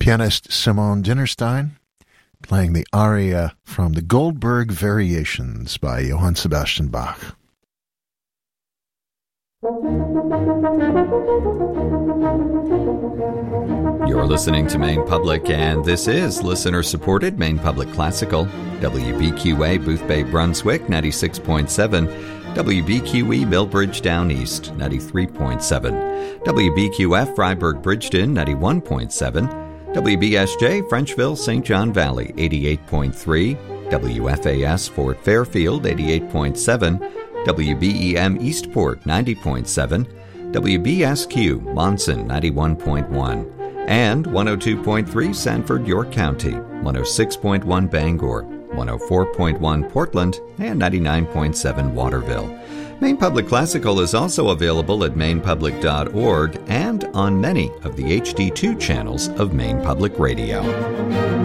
Pianist Simone Dinnerstein playing the aria from the Goldberg Variations by Johann Sebastian Bach. You're listening to Maine Public, and this is listener-supported Maine Public Classical. WBQA Booth Bay, Brunswick, 96.7. WBQE Millbridge Down East, 93.7. WBQF Freiburg Bridgeton, 91.7. WBSJ Frenchville St. John Valley, 88.3. WFAS Fort Fairfield, 88.7. WBEM Eastport, 90.7. WBSQ Monson, 91.1. And 102.3 Sanford, York County, 106.1 Bangor, 104.1 Portland, and 99.7 Waterville. Maine Public Classical is also available at mainepublic.org and on many of the HD2 channels of Maine Public Radio.